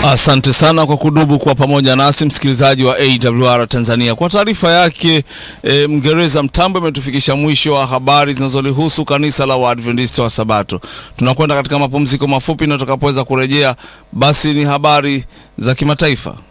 Asante sana kwa kudumu kwa pamoja nasi msikilizaji wa AWR Tanzania. Kwa taarifa yake Mngereza Mtambo imetufikisha mwisho wa habari zinazolihusu kanisa la Waadventista wa Sabato. Tunakwenda katika mapumziko mafupi na tutakapoweza kurejea basi ni habari za kimataifa.